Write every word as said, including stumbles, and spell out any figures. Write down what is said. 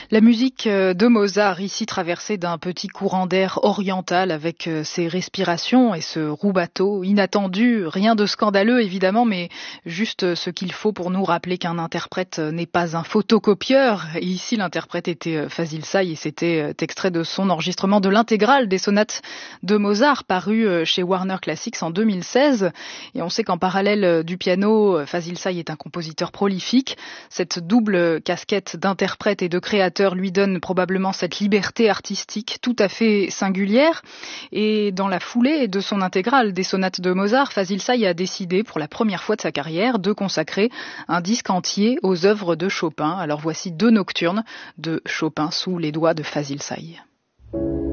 La musique de Mozart, ici traversée d'un petit courant d'air oriental avec ses respirations et ce rubato inattendu, rien de scandaleux évidemment, mais juste ce qu'il faut pour nous rappeler qu'un interprète n'est pas un photocopieur. Et ici l'interprète était Fazil Say et c'était extrait de son enregistrement de l'intégrale des sonates de Mozart paru chez Warner Classics en deux mille seize. Et on sait qu'en parallèle du piano, Fazil Say est un compositeur prolifique. Cette double casquette d'interprète et de créateur lui donne probablement cette liberté artistique tout à fait singulière. Et dans la foulée de son intégrale des sonates de Mozart, Fazil Say a décidé pour la première fois de sa carrière de consacrer un disque entier aux œuvres de Chopin. Alors voici deux nocturnes de Chopin sous les doigts de Fazil Say.